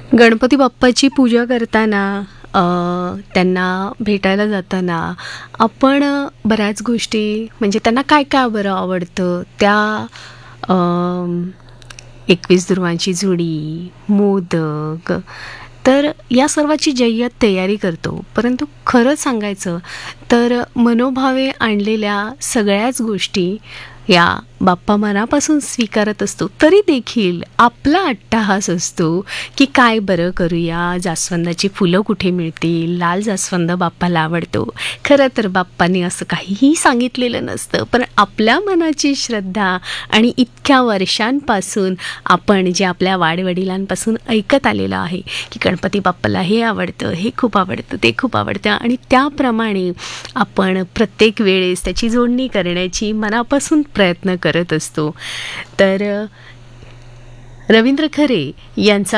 गणपती बाप्पाची पूजा करताना अ, त्यांना भेटायला जाताना आपण बऱ्याच गोष्टी म्हणजे त्यांना काय काय बरं आवडतं त्या 21 दुर्वांची जुडी, मोदक, तर या सर्वाची जय्यत तयारी करतो. परंतु खरं सांगायचं तर मनोभावे आणलेल्या सगळ्याच गोष्टी या बाप्पा मनापासून स्वीकारत असतो. तरी देखील आपला अट्टाहास असतो की काय बरं करूया, जास्वंदाची फुलं कुठे मिळतील, लाल जास्वंद बाप्पाला आवडतो. खरं तर बाप्पांनी असं काहीही सांगितलेलं नसतं, पण आपल्या मनाची श्रद्धा आणि इतक्या वर्षांपासून आपण जे आपल्या वाडवडिलांपासून ऐकत आलेलं आहे की गणपती बाप्पाला हे आवडतं, हे खूप आवडतं, ते खूप आवडतं आणि त्याप्रमाणे आपण प्रत्येक वेळेस त्याची जोडणी करण्याची मनापासून प्रयत्न करत असतो. तर रवींद्र खरे यांचा